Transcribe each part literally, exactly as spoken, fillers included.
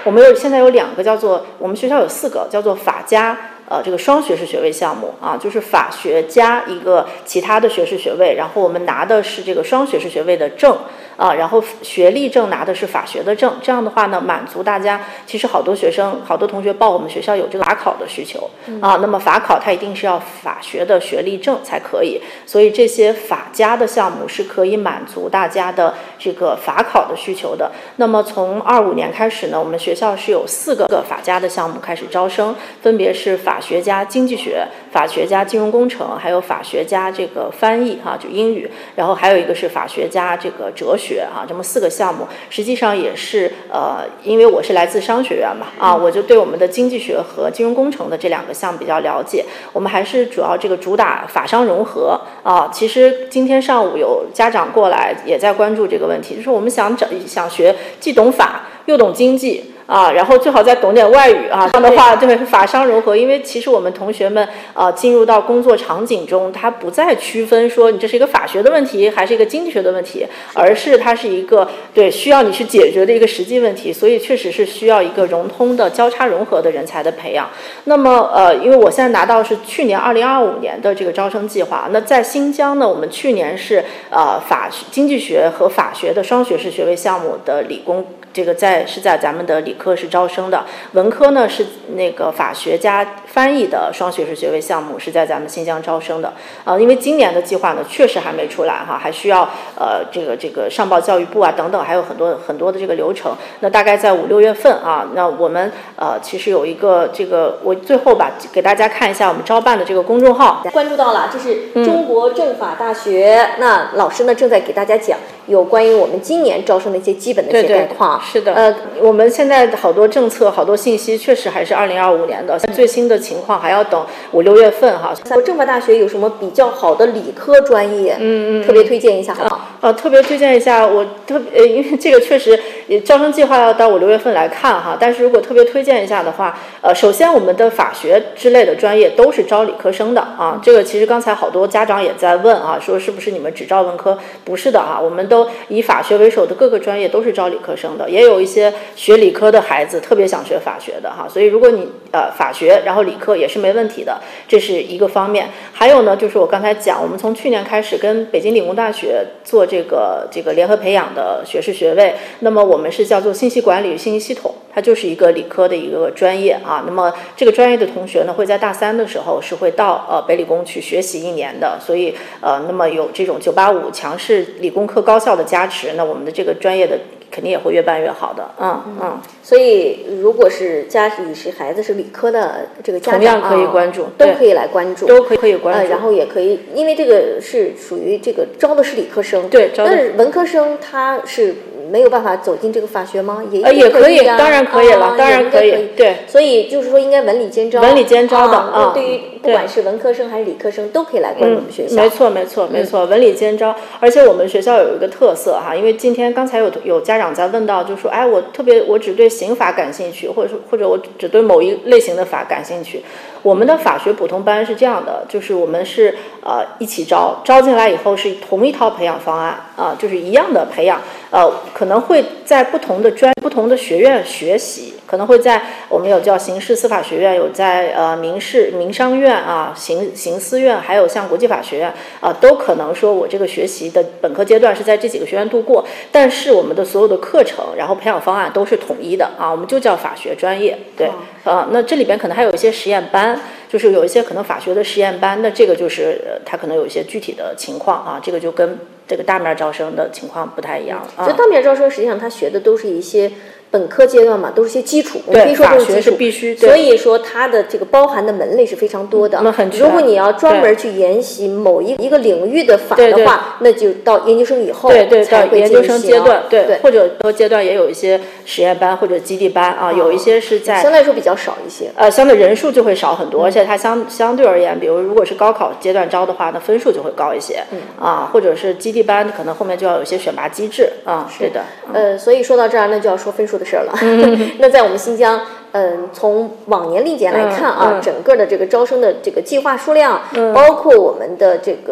我们有现在有两个叫做，我们学校有四个叫做法加呃这个双学士学位项目啊，就是法学加一个其他的学士学位，然后我们拿的是这个双学士学位的证啊，然后学历证拿的是法学的证。这样的话呢，满足大家，其实好多学生好多同学报我们学校有这个法考的需求啊，那么法考它一定是要法学的学历证才可以，所以这些法加的项目是可以满足大家的这个法考的需求的。那么从二五年开始呢，我们学校是有四个法加的项目开始招生，分别是法学加经济学、法学加金融工程，还有法学加这个翻译哈、啊，就英语，然后还有一个是法学加这个哲学啊，这么四个项目，实际上也是呃，因为我是来自商学院嘛啊，我就对我们的经济学和金融工程的这两个项目比较了解。我们还是主要这个主打法商融合啊。其实今天上午有家长过来也在关注这个问题，就是我们想找想学既懂法又懂经济啊，然后最好再懂点外语啊，这样的话对法商融合。因为其实我们同学们呃进入到工作场景中，他不再区分说你这是一个法学的问题还是一个经济学的问题，而是它是一个对需要你去解决的一个实际问题，所以确实是需要一个融通的交叉融合的人才的培养。那么呃，因为我现在拿到是去年二零二五年的这个招生计划，那在新疆呢，我们去年是呃法经济学和法学的双学士学位项目的理工。这个在是在咱们的理科是招生的，文科呢是那个法学加翻译的双学士学位项目是在咱们新疆招生的。呃，因为今年的计划呢确实还没出来哈，还需要呃这个这个上报教育部啊等等，还有很多很多的这个流程。那大概在五六月份啊，那我们呃其实有一个这个，我最后吧给大家看一下我们招办的这个公众号。 关注到了，这是中国政法大学，嗯、那老师呢正在给大家讲有关于我们今年招生的一些基本的一些概况。 是的，呃，我们现在好多政策、好多信息，确实还是二零二五年的，最新的情况还要等五六月份哈。 政法大学有什么比较好的理科专业？嗯嗯，特别推荐一下好不好？ 呃，特别推荐一下，我特别呃，因为这个确实招生计划要到五六月份来看哈。但是如果特别推荐一下的话，呃，首先我们的法学之类的专业都是招理科生的啊。这个其实刚才好多家长也在问啊，说是不是你们只招文科？不是的啊，我们都以法学为首的各个专业都是招理科生的，也有一些学理科的孩子特别想学法学的哈。所以如果你呃法学然后理科也是没问题的，这是一个方面。还有呢，就是我刚才讲，我们从去年开始跟北京理工大学做这个这个联合培养的学士学位，那么我们是叫做信息管理与信息系统，它就是一个理科的一个专业啊。那么这个专业的同学呢，会在大三的时候是会到呃北理工去学习一年的，所以呃那么有这种九八五强势理工科高校的加持，那我们的这个专业的肯定也会越办越好的。嗯嗯。 所以如果是家里是孩子是理科的这个家长， 同样可以关注， 都可以来关注， 都可以可以关注、 呃。然后也可以，因为这个是属于这个招的是理科生， 对，招的但是文科生他是没有办法走进这个法学吗？也呃也可以， 啊、 当然可以了， 啊、 当然可以， 可以。 对， 所以就是说，应该文理兼招， 文理兼招的啊。 啊对于不管是文科生还是理科生，都可以来关注我们学校。 嗯、没错，没错，没错，文理兼招。而且我们学校有一个特色哈，因为今天刚才有有家长在问到，就说，哎，我特别我只对刑法感兴趣，或者说或者我只对某一类型的法感兴趣。我们的法学普通班是这样的，就是我们是呃一起招，招进来以后是同一套培养方案啊、呃，就是一样的培养，呃，可能会在不同的专、不同的学院学习，可能会在我们有叫刑事司法学院，有在呃民事民商院啊、刑刑司院，还有像国际法学院啊、呃，都可能说我这个学习的本科阶段是在这几个学院度过，但是我们的所有的课程，然后培养方案都是统一的啊，我们就叫法学专业，对，啊、呃，那这里边可能还有一些实验班。就是有一些可能法学的实验班，那这个就是呃，它可能有一些具体的情况啊，这个就跟这个大面招生的情况不太一样啊。 所以大面招生实际上他学的都是一些本科阶段嘛，都是一些基础，我对， 们可以说都是基础， 法学是必须。 所以说它的这个包含的门类是非常多的。 那很全。 如果你要专门去研习某一一个领域的法的话， 对对那就到研究生以后对对才会到研究生阶段， 对， 对或者阶段也有一些实验班或者基地班啊，有一些是在相对来说比较少一些， 呃，相对人数就会少很多，而且它相相对而言，比如如果是高考阶段招的话，那分数就会高一些，嗯啊，或者是基地班，可能后面就要有一些选拔机制啊，对的。 呃，所以说到这儿，那就要说分数的事儿了。那在我们新疆，嗯，从往年历年来看啊， 嗯嗯、 整个的这个招生的这个计划数量， 嗯、 包括我们的这个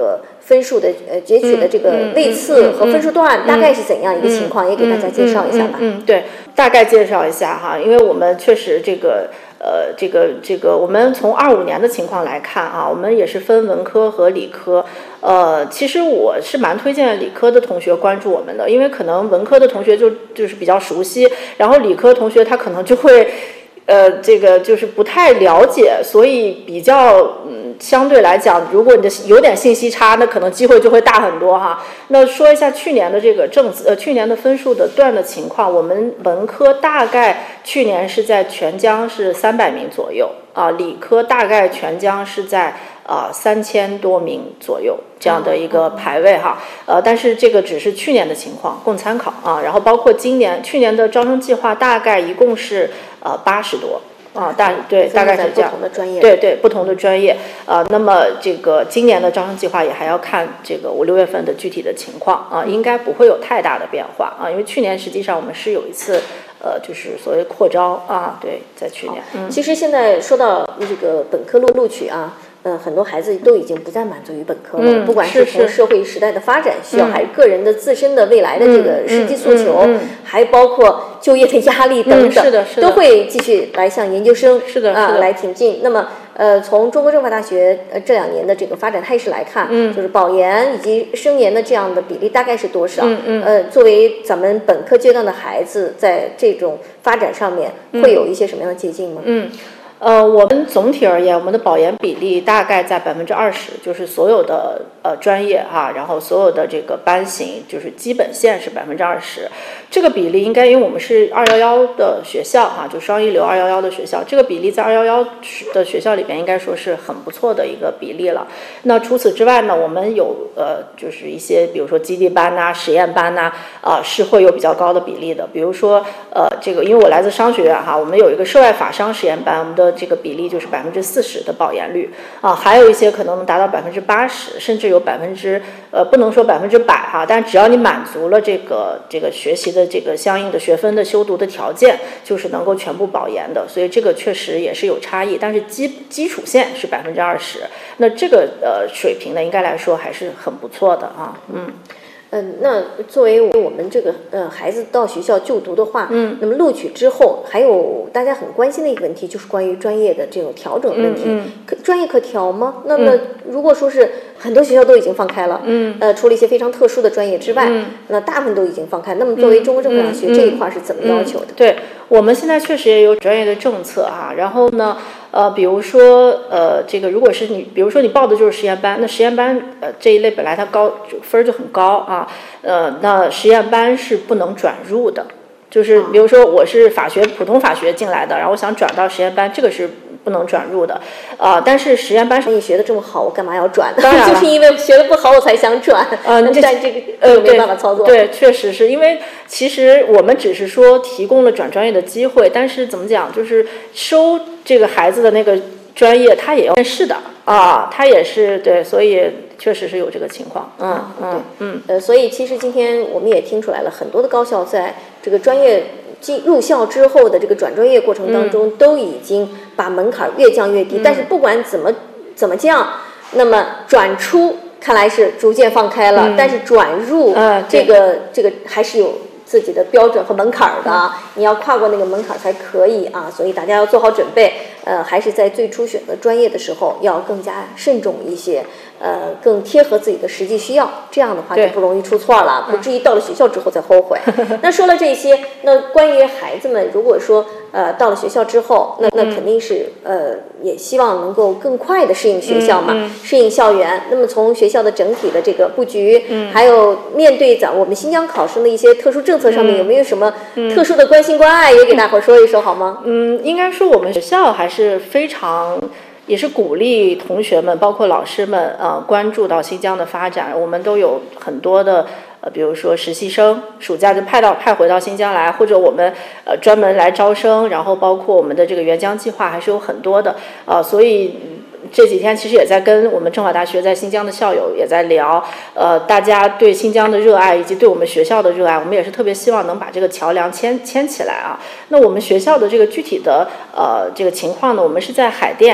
分数的呃截取的这个位次和分数段大概是怎样一个情况，也给大家介绍一下吧。 嗯，嗯对，大概介绍一下哈，因为我们确实这个。呃，这个这个，我们从二五年的情况来看啊，我们也是分文科和理科。呃，其实我是蛮推荐理科的同学关注我们的，因为可能文科的同学就就是比较熟悉，然后理科同学他可能就会。呃，这个就是不太了解，所以比较嗯，相对来讲，如果你的有点信息差，那可能机会就会大很多哈。那说一下去年的这个政呃，去年的分数的段的情况，我们文科大概去年是在全江是三百名左右啊，理科大概全江是在啊三千多名左右这样的一个排位哈。呃，但是这个只是去年的情况，供参考啊。然后包括今年去年的招生计划大概一共是。呃，八十多啊，大对，大概是这样。 不同的专业， 对对，不同的专业。呃，那么这个今年的招生计划也还要看这个五六月份的具体的情况啊，应该不会有太大的变化啊，因为去年实际上我们是有一次呃，就是所谓扩招啊，对，在去年。 嗯、其实现在说到这个本科录录取啊。呃，很多孩子都已经不再满足于本科了， 嗯、 不管是从社会时代的发展需要， 嗯、 还是个人的自身的未来的这个实际诉求， 嗯嗯嗯、 还包括就业的压力等等， 嗯、是的是的都会继续来向研究生是的啊、呃、来挺进。那么，呃，从中国政法大学呃这两年的这个发展态势来看， 嗯， 就是保研以及升研的这样的比例大概是多少？ 嗯嗯， 呃，作为咱们本科阶段的孩子，在这种发展上面会有一些什么样的捷径吗？ 嗯。呃，我们总体而言，我们的保研比例大概在百分之二十，就是所有的呃专业哈，然后所有的这个班型，就是基本线是百分之二十。这个比例应该，因为我们是二幺幺的学校哈，就双一流二幺幺的学校，这个比例在二幺幺的学校里边应该说是很不错的一个比例了。那除此之外呢，我们有呃就是一些比如说基地班呐、实验班呐，啊、呃、是会有比较高的比例的。比如说呃这个，因为我来自商学院哈，我们有一个涉外法商实验班，我们的这个比例就是百分之四十的保研率啊，还有一些可能能达到百分之八十，甚至有百分之呃不能说百分之百哈，但只要你满足了这个这个学习的这个相应的学分的修读的条件，就是能够全部保研的。所以这个确实也是有差异，但是基基础线是百分之二十，那这个呃水平呢，应该来说还是很不错的啊，嗯。 嗯，那作为我们这个呃孩子到学校就读的话， 嗯， 那么录取之后，还有大家很关心的一个问题，就是关于专业的这种调整问题。 嗯嗯、 可专业可调吗？那么如果说是很多学校都已经放开了， 嗯， 呃，除了一些非常特殊的专业之外， 嗯、 那大部分都已经放开。那么作为中国政法大学、 嗯、 这一块是怎么要求的？ 嗯、对，我们现在确实也有专业的政策哈、啊，然后呢。呃，比如说，呃，这个如果是你，比如说你报的就是实验班，那实验班呃这一类本来它高分就很高啊，呃，那实验班是不能转入的，就是比如说我是法学普通法学进来的，然后我想转到实验班，这个是不能转入的，啊、呃，但是实验班你学的这么好，我干嘛要转？ 当然就是因为学的不好，我才想转。 呃， 但这个呃没办法操作。 对，对确实是因为其实我们只是说提供了转专业的机会，但是怎么讲，就是收这个孩子的那个专业，他也要面试的啊，他也是对，所以确实是有这个情况。嗯嗯嗯。 呃，所以其实今天我们也听出来了，很多的高校在这个专业进入校之后的这个转专业过程当中， 嗯、 都已经把门槛越降越低。 嗯、 但是不管怎么怎么降，那么转出看来是逐渐放开了， 嗯、 但是转入、 呃、 这个这个还是有自己的标准和门槛的啊，嗯、你要跨过那个门槛才可以啊，所以大家要做好准备。呃，还是在最初选择专业的时候要更加慎重一些，呃，更贴合自己的实际需要，这样的话就不容易出错了，不至于到了学校之后再后悔。那说了这些，那关于孩子们，如果说呃到了学校之后，那那肯定是呃也希望能够更快的适应学校嘛， 嗯嗯、 适应校园。那么从学校的整体的这个布局， 嗯、 还有面对咱我们新疆考生的一些特殊政策上面， 嗯、 有没有什么特殊的关心关爱，也给大伙儿说一说好吗？ 嗯，应该说我们学校还是非常。也是鼓励同学们，包括老师们，呃，关注到新疆的发展。我们都有很多的，呃，比如说实习生，暑假就派到派回到新疆来，或者我们呃专门来招生，然后包括我们的这个援疆计划还是有很多的，呃，所以这几天其实也在跟我们政法大学在新疆的校友也在聊，呃，大家对新疆的热爱以及对我们学校的热爱，我们也是特别希望能把这个桥梁牵牵起来啊。那我们学校的这个具体的呃这个情况呢，我们是在海淀。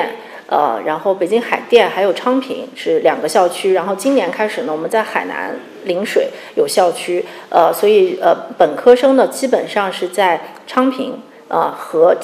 呃，然后北京海淀还有昌平是两个校区，然后今年开始呢，我们在海南陵水有校区，呃，所以呃，本科生呢基本上是在昌平呃和